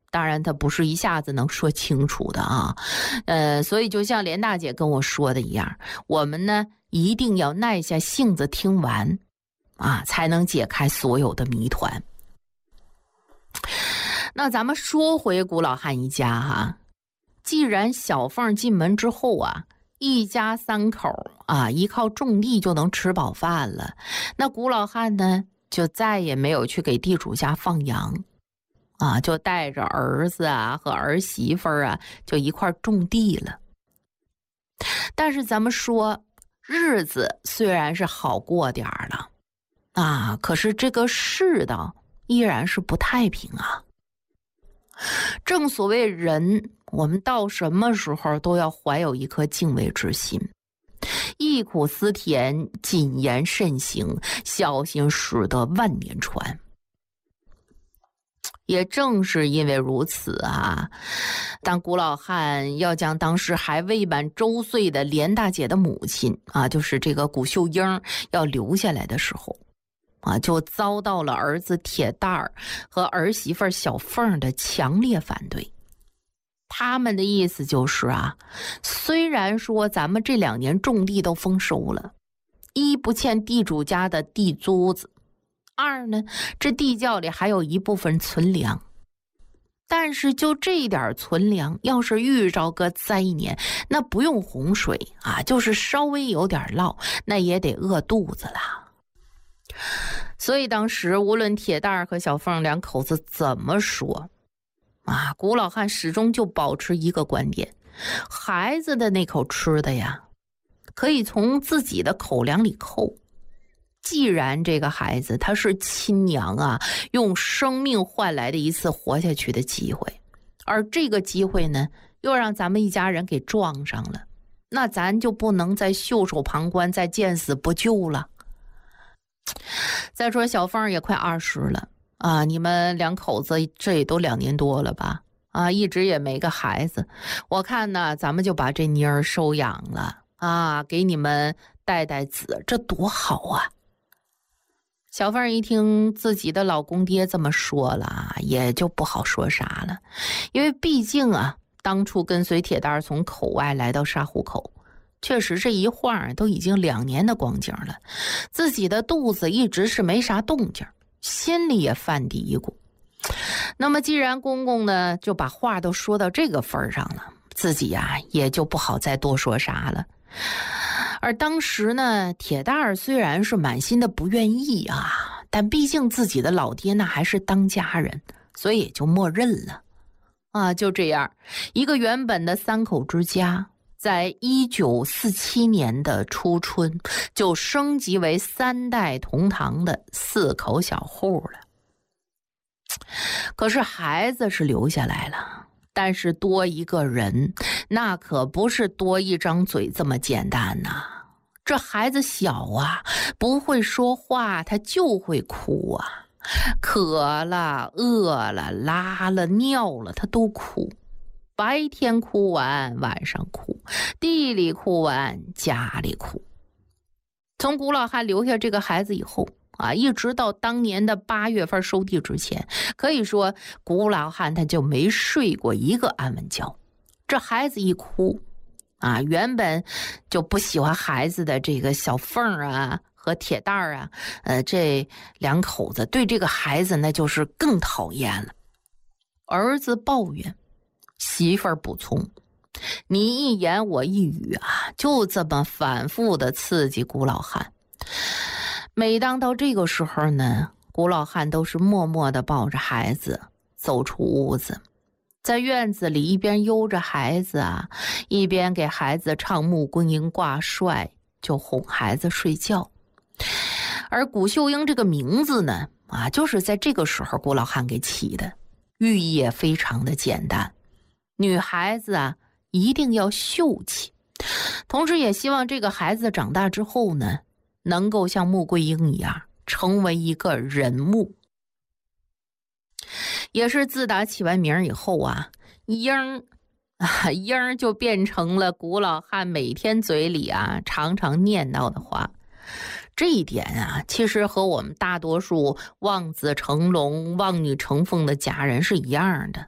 当然他不是一下子能说清楚的啊。所以就像连大姐跟我说的一样，我们呢一定要耐下性子听完啊，才能解开所有的谜团。那咱们说回古老汉一家哈，既然小凤进门之后啊，一家三口啊依靠种地就能吃饱饭了，那古老汉呢就再也没有去给地主家放羊啊，就带着儿子啊和儿媳妇啊就一块种地了。但是咱们说日子虽然是好过点儿了啊，可是这个世道依然是不太平啊。正所谓人，我们到什么时候都要怀有一颗敬畏之心，忆苦思甜，谨言慎行，小心驶得万年船。也正是因为如此啊，当古老汉要将当时还未满周岁的连大姐的母亲啊，就是这个古秀英要留下来的时候啊，就遭到了儿子铁蛋儿和儿媳妇小凤的强烈反对。他们的意思就是啊，虽然说咱们这2年种地都丰收了，一不欠地主家的地租子，二呢，这地窖里还有一部分存粮，但是就这点存粮，要是遇着个灾年，那不用洪水啊，就是稍微有点涝，那也得饿肚子了。所以当时无论铁蛋儿和小凤两口子怎么说啊，古老汉始终就保持一个观点，孩子的那口吃的呀，可以从自己的口粮里扣。既然这个孩子他是亲娘啊用生命换来的一次活下去的机会，而这个机会呢又让咱们一家人给撞上了，那咱就不能再袖手旁观，再见死不救了。再说小凤也快20了啊，你们两口子这也都2年多了吧啊，一直也没个孩子，我看呢咱们就把这妮儿收养了啊，给你们带带子，这多好啊。小凤一听自己的老公爹这么说了，也就不好说啥了，因为毕竟啊，当初跟随铁蛋从口外来到沙湖口，确实这一晃都已经2年的光景了，自己的肚子一直是没啥动静，心里也犯嘀咕。那么既然公公呢就把话都说到这个份上了，自己呀也就不好再多说啥了。而当时呢，铁蛋儿虽然是满心的不愿意啊，但毕竟自己的老爹那还是当家人，所以也就默认了啊。就这样，一个原本的3口之家，在1947年的初春就升级为3代同堂的4口小户了。可是孩子是留下来了，但是多一个人，那可不是多一张嘴这么简单呐。这孩子小啊，不会说话，他就会哭啊，渴了、饿了、拉了、尿了，他都哭。白天哭完，晚上哭，地里哭完，家里哭。从古老汉留下这个孩子以后啊，一直到当年的8月份收地之前，可以说古老汉他就没睡过一个安稳觉。这孩子一哭啊，原本就不喜欢孩子的这个小凤啊和铁蛋儿啊，这2口子对这个孩子那就是更讨厌了。儿子抱怨，媳妇儿补充，你一言我一语啊，就这么反复的刺激古老汉。每当到这个时候呢，古老汉都是默默地抱着孩子走出屋子，在院子里一边悠着孩子啊，一边给孩子唱穆桂英挂帅，就哄孩子睡觉。而古秀英这个名字呢啊，就是在这个时候古老汉给起的，寓意也非常的简单，女孩子啊一定要秀气，同时也希望这个孩子长大之后呢，能够像穆桂英一样成为一个人物。也是自打起完名以后啊，英儿就变成了古老汉每天嘴里啊常常念叨的话。这一点啊，其实和我们大多数望子成龙、望女成凤的家人是一样的